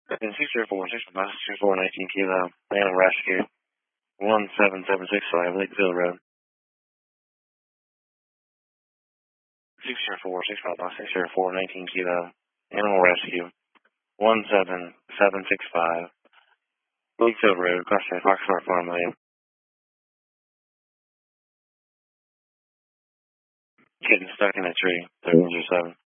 And 604, kilo, animal rescue, 17765, Lakeville Road. 604, 19 kilo, animal rescue, 17765, Lakeville Road, Class Foxtrot Farmland. Getting stuck in a tree, 307.